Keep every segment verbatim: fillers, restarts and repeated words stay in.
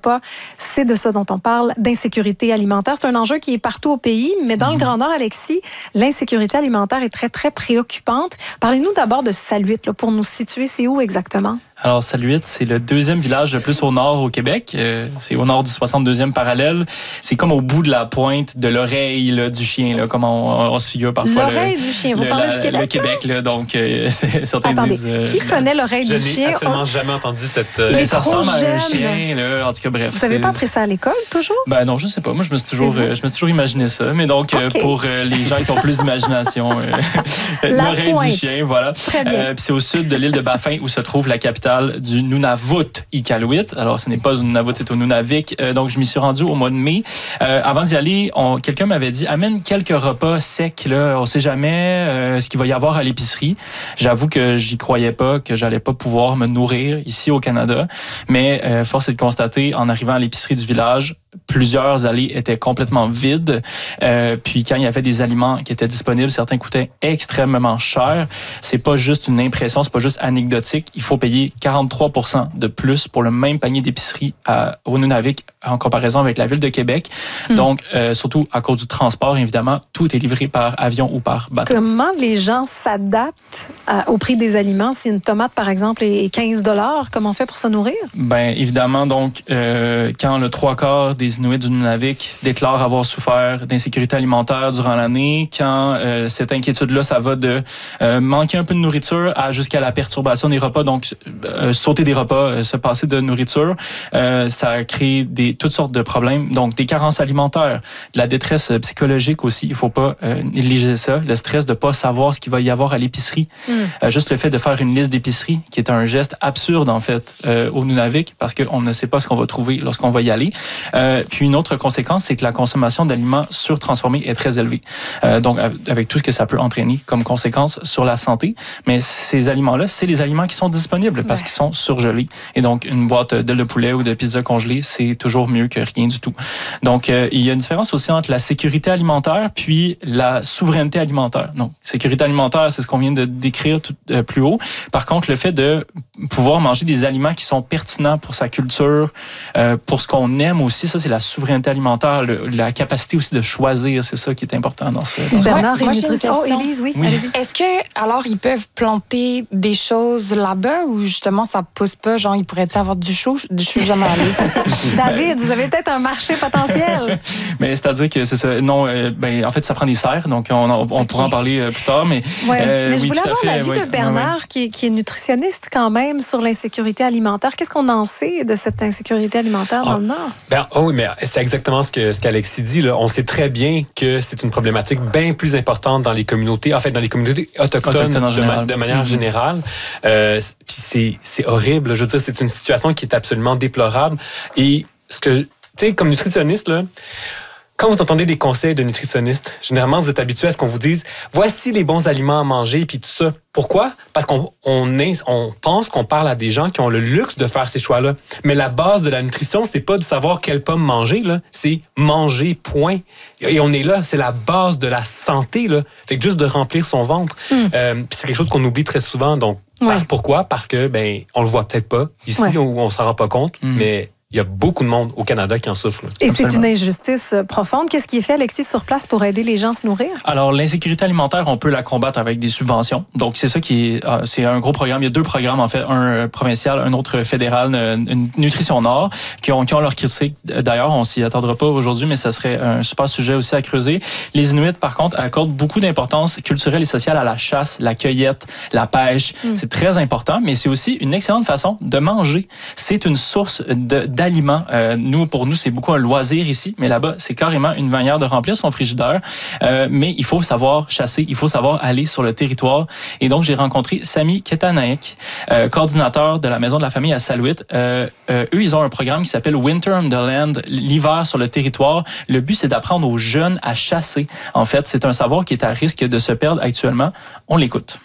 repas. C'est de ça dont on parle, d'insécurité alimentaire. C'est un enjeu qui est partout au pays, mais dans mmh. le Grand Nord, Alexis, l'insécurité alimentaire est très, très préoccupante. Parlez-nous d'abord de Saluit, là, pour nous situer. C'est où exactement? Alors, Saluit, c'est le deuxième village le plus au nord au Québec. Euh, c'est au nord du soixante-deuxième parallèle. C'est comme au bout de la pointe de l'oreille là, du chien, là, comme on, on se figure parfois. L'oreille le, du chien, vous le, parlez la, du Québec? Le Québec, là, donc euh, certains Attendez, disent... Euh, qui connaît l'oreille du chien? Je n'ai absolument on... jamais entendu cette... Euh, ça ressemble à un chien, là. En tout cas, bref. Vous n'avez pas appris ça à l'école, toujours? Ben non, je sais pas. Moi, je me suis toujours, euh, je me suis toujours imaginé ça. Mais donc, okay. euh, pour euh, les gens qui ont plus d'imagination, euh, l'oreille pointe. du chien, voilà. Très bien. Euh, puis c'est au sud de l'île de Baffin où se trouve la capitale du Nunavut. Iqaluit. Alors, ce n'est pas au Nunavut, c'est au Nunavik. Euh, donc, je m'y suis rendu au mois de mai. Euh, avant d'y aller, on, quelqu'un m'avait dit, amène quelques repas secs, là. On sait jamais euh, ce qu'il va y avoir à l'épicerie. J'avoue que j'y croyais pas, que j'allais pas pouvoir me nourrir ici au Canada. Mais, euh, force est de constater, en arrivant à l'épicerie du village, plusieurs allées étaient complètement vides. Euh, puis quand il y avait des aliments qui étaient disponibles, certains coûtaient extrêmement cher. C'est pas juste une impression, c'est pas juste anecdotique. Il faut payer quarante-trois pour cent de plus pour le même panier d'épicerie à, au Nunavik en comparaison avec la ville de Québec. Mmh. Donc, euh, surtout à cause du transport, évidemment, tout est livré par avion ou par bateau. Comment les gens s'adaptent à, au prix des aliments? Si une tomate, par exemple, est quinze dollars, comment on fait pour se nourrir? Bien, évidemment, donc, euh, quand le trois quarts des Inuits du Nunavik déclarent avoir souffert d'insécurité alimentaire durant l'année, quand euh, cette inquiétude-là, ça va de euh, manquer un peu de nourriture à jusqu'à la perturbation des repas, donc euh, sauter des repas, euh, se passer de nourriture, euh, ça crée des, toutes sortes de problèmes, donc des carences alimentaires, de la détresse psychologique aussi, il faut pas euh, négliger ça, le stress de pas savoir ce qu'il va y avoir à l'épicerie, mm. euh, juste le fait de faire une liste d'épicerie, qui est un geste absurde en fait euh, au Nunavik, parce qu'on ne sait pas ce qu'on va trouver lorsqu'on va y aller. Euh, puis une autre conséquence, c'est que la consommation d'aliments surtransformés est très élevée. Euh, donc, avec tout ce que ça peut entraîner comme conséquence sur la santé. Mais ces aliments-là, c'est les aliments qui sont disponibles parce ouais. qu'ils sont surgelés. Et donc, une boîte d'ailes de poulet ou de pizza congelée, c'est toujours mieux que rien du tout. Donc, euh, il y a une différence aussi entre la sécurité alimentaire puis la souveraineté alimentaire. Donc, sécurité alimentaire, c'est ce qu'on vient de décrire tout, euh, plus haut. Par contre, le fait de pouvoir manger des aliments qui sont pertinents pour sa culture, euh, pour ce qu'on aime aussi, ça, c'est la souveraineté alimentaire, le, la capacité aussi de choisir, c'est ça qui est important dans ce. Dans Bernard, moi, une nutritionniste. Oh, Élise, oui. oui. Allez-y. Est-ce que, alors, ils peuvent planter des choses là-bas ou justement ça pousse pas? Genre, ils pourraient-tu avoir du chou? Du chou jamais allé. David, vous avez peut-être un marché potentiel. Mais c'est-à-dire que c'est ça. Non, euh, ben, en fait, ça prend des serres, donc on, on okay. pourra en parler euh, plus tard. Mais, ouais. euh, mais je oui, voulais tout à avoir fait, l'avis oui. de Bernard, ouais, ouais. Qui, est, qui est nutritionniste quand même sur l'insécurité alimentaire. Qu'est-ce qu'on en sait de cette insécurité alimentaire ah. dans le Nord? Ben, oh oui, mais c'est exactement ce que ce qu'Alexis dit. Là. On sait très bien que c'est une problématique bien plus importante dans les communautés, en fait, dans les communautés autochtones, autochtones de, ma, de manière mm-hmm. générale. Euh, puis c'est, c'est horrible. Je veux dire, c'est une situation qui est absolument déplorable. Et ce que, tu sais, comme nutritionniste, là, quand vous entendez des conseils de nutritionnistes, généralement, vous êtes habitué à ce qu'on vous dise « Voici les bons aliments à manger » puis tout ça. Pourquoi? Parce qu'on on est, on pense qu'on parle à des gens qui ont le luxe de faire ces choix-là. Mais la base de la nutrition, c'est pas de savoir quelle pomme manger, là. C'est manger, point. Et on est là, c'est la base de la santé, là. Fait que juste de remplir son ventre. Mm. Euh, puis c'est quelque chose qu'on oublie très souvent. Donc, ouais. par, pourquoi? Parce que, ben, on le voit peut-être pas. Ici, ouais. on, on s'en rend pas compte, mm. mais... Il y a beaucoup de monde au Canada qui en souffre. Là. Et Absolument. C'est une injustice profonde. Qu'est-ce qui est fait, Alexis, sur place pour aider les gens à se nourrir? Alors, l'insécurité alimentaire, on peut la combattre avec des subventions. Donc, c'est ça qui est... C'est un gros programme. Il y a deux programmes, en fait. Un provincial, un autre fédéral, une Nutrition Nord, qui ont, qui ont leur critique. D'ailleurs, on s'y attendra pas aujourd'hui, mais ça serait un super sujet aussi à creuser. Les Inuits, par contre, accordent beaucoup d'importance culturelle et sociale à la chasse, la cueillette, la pêche. Mm. C'est très important, mais c'est aussi une excellente façon de manger. C'est une source de d'aliments. Euh, nous, pour nous, c'est beaucoup un loisir ici, mais là-bas, c'est carrément une manière de remplir son frigidaire. Euh, mais il faut savoir chasser, il faut savoir aller sur le territoire. Et donc, j'ai rencontré Sami Ketanaek, euh, coordinateur de la Maison de la Famille à Saluit. Euh, euh, eux, ils ont un programme qui s'appelle Winter on the Land, l'hiver sur le territoire. Le but, c'est d'apprendre aux jeunes à chasser. En fait, c'est un savoir qui est à risque de se perdre actuellement. On l'écoute.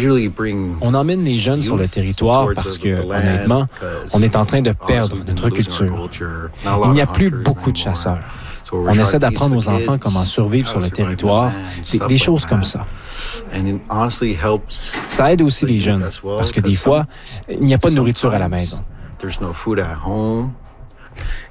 On emmène les jeunes sur le territoire parce que, honnêtement, on est en train de perdre notre culture. Il n'y a plus beaucoup de chasseurs. On essaie d'apprendre aux enfants comment survivre sur le territoire, des, des choses comme ça. Ça aide aussi les jeunes, parce que des fois, il n'y a pas de nourriture à la maison.